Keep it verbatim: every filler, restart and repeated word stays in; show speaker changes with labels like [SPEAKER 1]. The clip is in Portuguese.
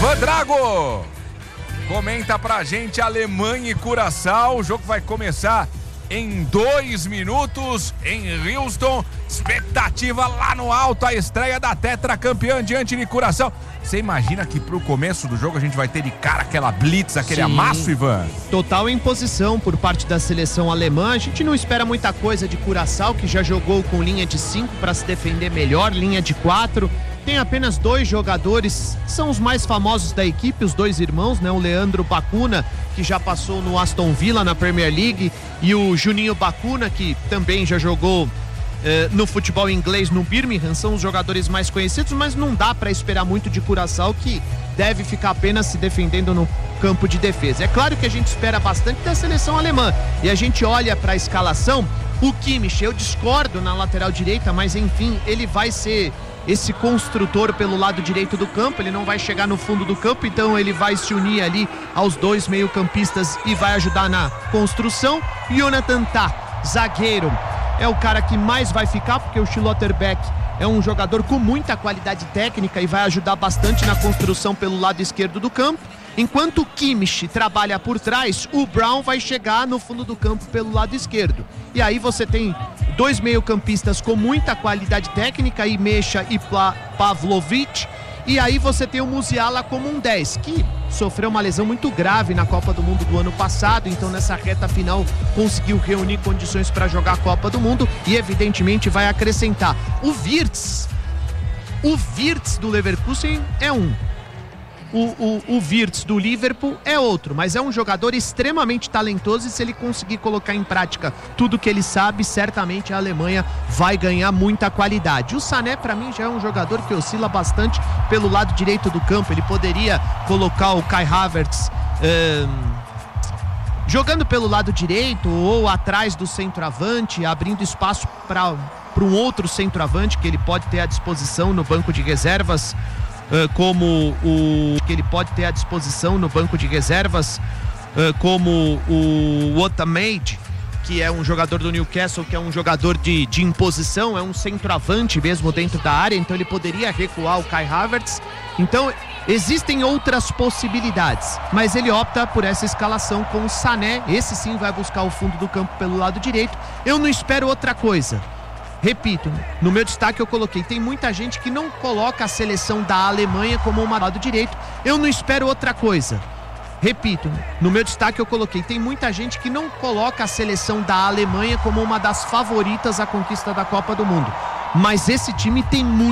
[SPEAKER 1] Ô, Drago, comenta pra gente Alemanha e Curaçao. O jogo vai começar em dois minutos em Houston. Expectativa lá no alto, a estreia da tetracampeã diante de Curaçao. Você imagina que pro começo do jogo a gente vai ter de cara aquela blitz, aquele
[SPEAKER 2] Sim.
[SPEAKER 1] amasso, Ivan?
[SPEAKER 2] Total imposição por parte da seleção alemã. A gente não espera muita coisa de Curaçao, que já jogou com linha de cinco para se defender melhor, linha de quatro. Tem apenas dois jogadores, são os mais famosos da equipe, os dois irmãos, né? O Leandro Bacuna, que já passou no Aston Villa na Premier League, e o Juninho Bacuna, que também já jogou eh, no futebol inglês no Birmingham. São os jogadores mais conhecidos, mas não dá para esperar muito de Curaçao, que deve ficar apenas se defendendo no campo de defesa. É claro que a gente espera bastante da seleção alemã, e a gente olha para a escalação. O Kimmich, eu discordo na lateral direita, mas enfim, ele vai ser esse construtor pelo lado direito do campo. Ele não vai chegar no fundo do campo, então ele vai se unir ali aos dois meio-campistas e vai ajudar na construção. Jonathan Tah, zagueiro, é o cara que mais vai ficar, porque o Schlotterbeck é um jogador com muita qualidade técnica e vai ajudar bastante na construção pelo lado esquerdo do campo. Enquanto o Kimmich trabalha por trás, o Brown vai chegar no fundo do campo pelo lado esquerdo. E aí você tem dois meio-campistas com muita qualidade técnica, Imecha e Pavlovic. E aí você tem o Musiala como um dez, que sofreu uma lesão muito grave na Copa do Mundo do ano passado. Então nessa reta final conseguiu reunir condições para jogar a Copa do Mundo e evidentemente vai acrescentar. O Wirtz, o Wirtz do Leverkusen é um. O, o, o Wirtz do Liverpool é outro, mas é um jogador extremamente talentoso, e se ele conseguir colocar em prática tudo que ele sabe, certamente a Alemanha vai ganhar muita qualidade. O Sané, para mim, já é um jogador que oscila bastante pelo lado direito do campo. Ele poderia colocar o Kai Havertz hum, jogando pelo lado direito ou atrás do centroavante, abrindo espaço para para um outro centroavante que ele pode ter à disposição no banco de reservas. Uh, como o que ele pode ter à disposição no banco de reservas, uh, como o Otamendi, que é um jogador do Newcastle, que é um jogador de, de imposição, é um centroavante mesmo dentro da área, então ele poderia recuar o Kai Havertz. Então existem outras possibilidades, mas ele opta por essa escalação com o Sané. Esse sim vai buscar o fundo do campo pelo lado direito. Eu não espero outra coisa. Repito, no meu destaque eu coloquei, tem muita gente que não coloca a seleção da Alemanha como um lado direito. Eu não espero outra coisa. Repito, no meu destaque eu coloquei, tem muita gente que não coloca a seleção da Alemanha como uma das favoritas à conquista da Copa do Mundo. Mas esse time tem muito